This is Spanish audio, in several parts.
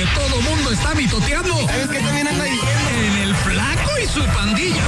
que todo mundo está mitoteando. ¿Sabes qué también anda diciendo? En el Flaco y su pandilla.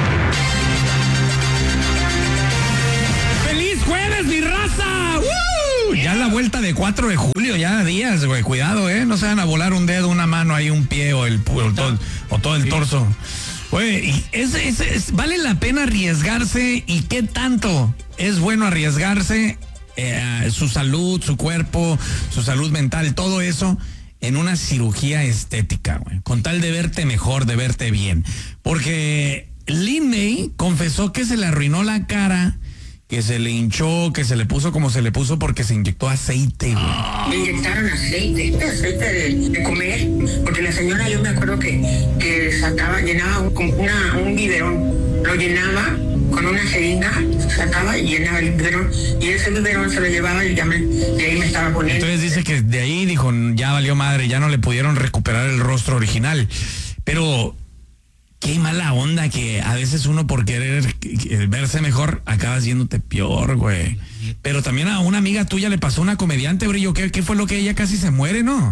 ¡Feliz jueves, mi raza! ¡Woo! Ya la vuelta de 4 de julio, ya días, güey. Cuidado, no se van a volar un dedo, una mano, ahí un pie o todo el torso. Güey, vale la pena arriesgarse. ¿Y qué tanto es bueno arriesgarse? Su salud, su cuerpo, su salud mental, todo eso en una cirugía estética, güey. Con tal de verte mejor, de verte bien. Porque Lin May confesó que se le arruinó la cara, que se le hinchó, que se le puso como se le puso porque se inyectó aceite, güey. Me inyectaron aceite de comer, porque la señora, yo me acuerdo que llenaba un biberón, lo llenaba con una jeringa, sacaba y llenaba el biberón, y ese biberón se lo llevaba y de ahí me estaba poniendo. Entonces dice que de ahí dijo, ya valió madre, ya no le pudieron recuperar el rostro original. Pero qué mala onda que a veces uno por querer verse mejor acabas yéndote peor, güey. Pero también a una amiga tuya le pasó, una comediante, Brillo, ¿qué fue lo que ella casi se muere, no?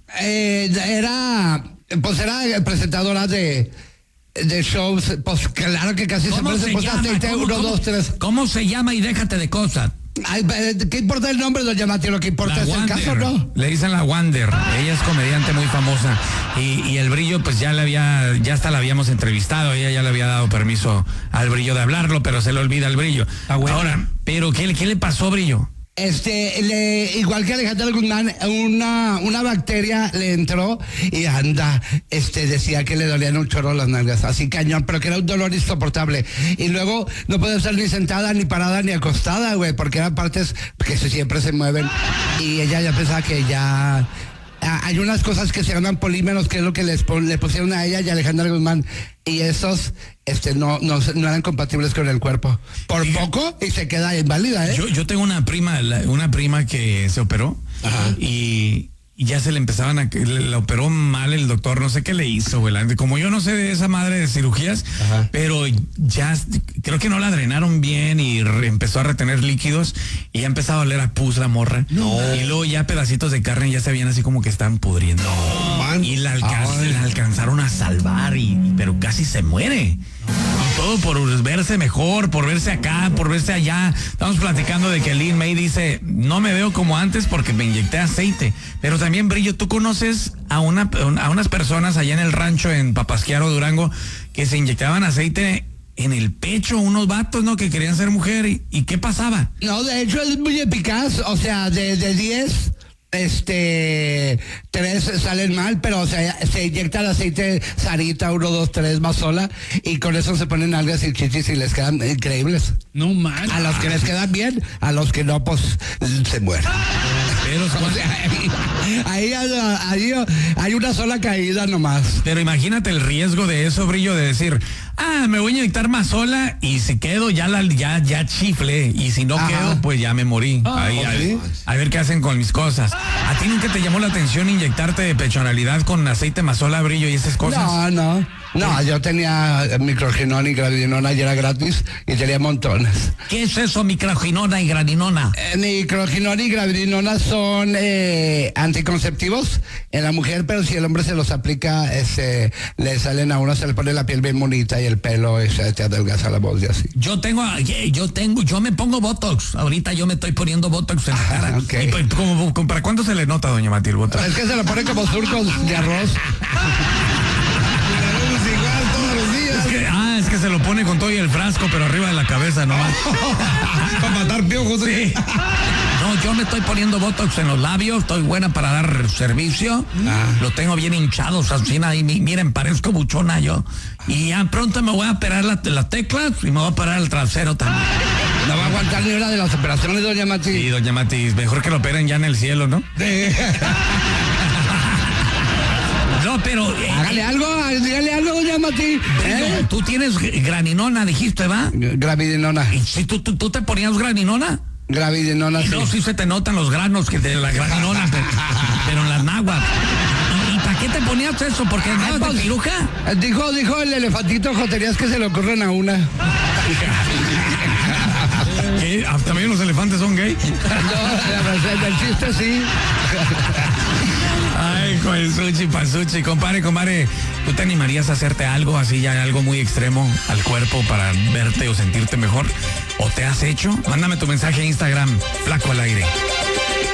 Era presentadora de shows, pues claro que casi se muere, se puso aceite, 1, 2, 3. ¿Cómo se llama? Y déjate de cosas. Ay, ¿qué importa el nombre, don Yamati? Lo que importa es el caso, ¿no? Le dicen la Wander. Ella es comediante muy famosa. Y el Brillo, pues ya hasta la habíamos entrevistado. Ella ya le había dado permiso al Brillo de hablarlo, pero se le olvida al Brillo. Ahora, ¿pero qué le pasó, Brillo? Igual que Alejandra Guzmán, una bacteria le entró y decía que le dolían un chorro las nalgas, así cañón, pero que era un dolor insoportable. Y luego no puede estar ni sentada, ni parada, ni acostada, güey, porque eran partes que siempre se mueven. Y ella ya pensaba que ya... Hay unas cosas que se llaman polímeros, que es lo que le pusieron a ella y a Alejandra Guzmán, y esos no eran compatibles con el cuerpo. Por poco y se queda inválida, Yo tengo una prima que se operó. Ajá. Y ya se le empezaban la operó mal el doctor, no sé qué le hizo, güey. Como yo no sé de esa madre de cirugías, ajá, pero ya creo que no la drenaron bien y empezó a retener líquidos y ya empezaba a oler a pus la morra. No. Y luego ya pedacitos de carne ya se veían así como que estaban pudriendo. No. Y la alcanzaron a salvar, pero casi se muere. Y todo por verse mejor, por verse acá, por verse allá. Estamos platicando de que Lin May dice, no me veo como antes porque me inyecté aceite. Pero también, Brillo, tú conoces a unas personas allá en el rancho en Papasquiaro, Durango, que se inyectaban aceite en el pecho, unos vatos, ¿no? Que querían ser mujer. ¿Y qué pasaba? No, de hecho es muy eficaz. O sea, de 10... 3 salen mal, pero o sea, se inyecta el aceite Sarita 1, 2, 3 más sola y con eso se ponen algas y chichis y les quedan increíbles. No man. A los que les quedan bien, a los que no, pues se mueren. Pero o sea, ahí hay una sola caída nomás. Pero imagínate el riesgo de eso, Brillo, de decir, me voy a inyectar más sola y si quedo ya chifle y si no quedo, pues ya me morí. A ver qué hacen con mis cosas. ¿A ti nunca te llamó la atención inyectarte de pechonalidad con aceite mazola, Brillo, y esas cosas? No, yo tenía microginona y gradinona y era gratis y tenía montones. ¿Qué es eso, microginona y gradinona? Microginona y gradinona son anticonceptivos en la mujer, pero si el hombre se los aplica, le salen a uno, se le pone la piel bien bonita y el pelo te adelgaza la voz y así. Yo me pongo Botox. Ahorita yo me estoy poniendo Botox en la cara. Okay. ¿Para cuándo se le nota, doña Mati, el Botox? Es que se lo pone como surcos de arroz. Es que se lo pone con todo y el frasco, pero arriba de la cabeza nomás. Para matar piojos. Sí. No, yo me estoy poniendo Botox en los labios, estoy buena para dar servicio. Lo tengo bien hinchado, Sancina, y miren, parezco buchona yo. Y ya pronto me voy a operar las teclas y me voy a operar el trasero también. No va a aguantar ni una de las operaciones, doña Mati. Sí, doña Mati, mejor que lo operen ya en el cielo, ¿no? No, pero... dígale algo, doña Mati. Tú tienes graninona, dijiste, ¿va? Gravidinona. ¿Y si tú te ponías graninona? Gravidinona, sí. No, sí se te notan los granos de la graninona, pero en las naguas. ¿Y para qué te ponías eso? ¿Porque andabas de piruja? Dijo el elefantito joterías que se le ocurren a una. ¿Qué? ¿También los elefantes son gay? No, el chiste sí. Ay, Hijo de sushi, pasuchi. Compadre, ¿tú te animarías a hacerte algo así, ya algo muy extremo al cuerpo para verte o sentirte mejor? ¿O te has hecho? Mándame tu mensaje a Instagram, Flaco al Aire.